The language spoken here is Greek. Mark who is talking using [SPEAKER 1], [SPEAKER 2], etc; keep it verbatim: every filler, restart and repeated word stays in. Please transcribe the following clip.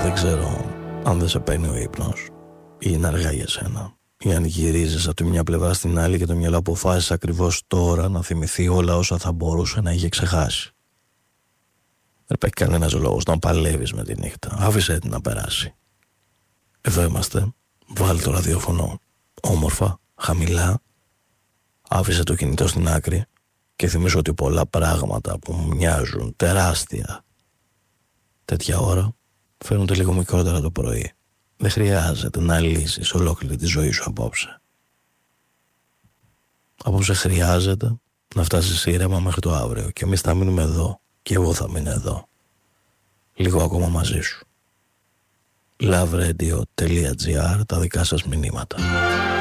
[SPEAKER 1] δεν ξέρω αν δεν σε παίρνει ο ύπνος ή είναι αργά για σένα, ή αν γυρίζεις από τη μια πλευρά στην άλλη και το μυαλό αποφάσισε ακριβώς τώρα να θυμηθεί όλα όσα θα μπορούσε να είχε ξεχάσει. Δεν υπάρχει κανένας λόγος να παλεύεις με τη νύχτα. Άφησε την να περάσει. Εδώ είμαστε. Βάλει το ραδιόφωνο όμορφα, χαμηλά. Άφησε το κινητό στην άκρη και θυμίσω ότι πολλά πράγματα που μου μοιάζουν τεράστια τέτοια ώρα φαίνονται λίγο μικρότερα το πρωί. Δεν χρειάζεται να λύσεις ολόκληρη τη ζωή σου απόψε. Απόψε χρειάζεται να φτάσεις ήρεμα μέχρι το αύριο και εμείς θα μείνουμε εδώ και εγώ θα μείνω εδώ λίγο ακόμα μαζί σου. love radio dot gr, τα δικά σας μηνύματα.